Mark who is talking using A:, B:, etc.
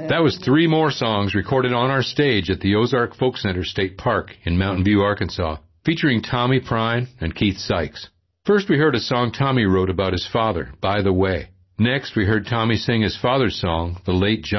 A: That was 3 more songs recorded on our stage at the Ozark Folk Center State Park in Mountain View, Arkansas, featuring Tommy Prine and Keith Sykes. First we heard a song Tommy wrote about his father, By the Way. Next we heard Tommy sing his father's song, The Late John